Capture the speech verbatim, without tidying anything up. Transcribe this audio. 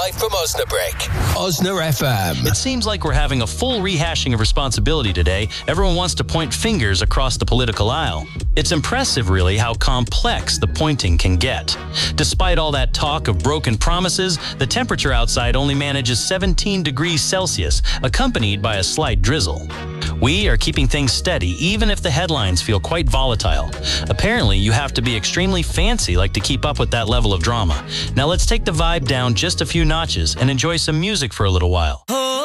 live from Osnabrück. Osna F M. It seems like we're having a full rehashing of responsibility today. Everyone wants to point fingers across the political aisle. It's impressive, really, how complex the pointing can get. Despite all that talk of broken promises, the temperature outside only manages seventeen degrees Celsius, accompanied by a slight drizzle. We are keeping things steady, even if the headlines feel quite volatile. Apparently, you have to be extremely fancy like to keep up with that level of drama. Now let's take the vibe down just a few notches and enjoy some music for a little while.